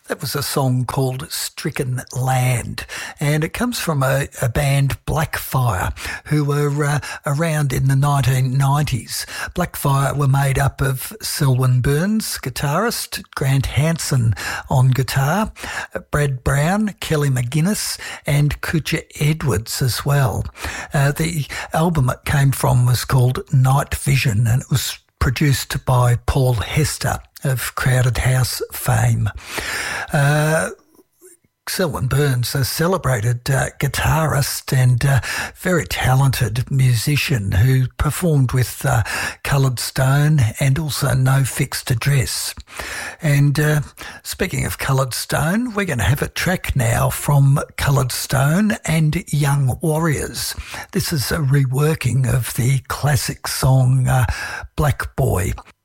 That was a song called Stricken Land, and it comes from a band, Blackfire, who were around in the 1990s. Blackfire were made up of Selwyn Burns, guitarist, Grant Hansen on guitar, Brad Brown, Kelly McGuinness, and Kucha Edwards as well. The album it came from was called Night Vision, and it was produced by Paul Hester of Crowded House fame. Selwyn Burns, a celebrated guitarist and very talented musician who performed with Coloured Stone and also No Fixed Address. And speaking of Coloured Stone, we're going to have a track now from Coloured Stone and Young Warriors. This is a reworking of the classic song Black Boy.